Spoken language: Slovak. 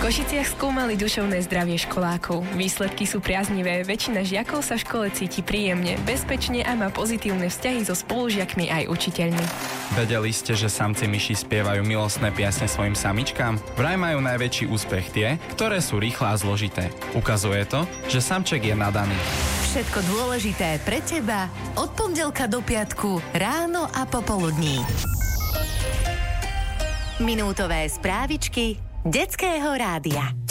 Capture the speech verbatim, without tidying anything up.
Košiciach skúmali duševné zdravie školákov. Výsledky sú priaznivé, väčšina žiakov sa v škole cíti príjemne, bezpečne a má pozitívne vzťahy so spolužiakmi aj učiteľmi. Vedeli ste, že samci myši spievajú milostné piesne svojim samičkám? Vraj majú najväčší úspech tie, ktoré sú rýchle a zložité. Ukazuje to, že samček je nadaný. Všetko dôležité pre teba od pondelka do piatku ráno a popoludní. Minútové správičky Detského rádia.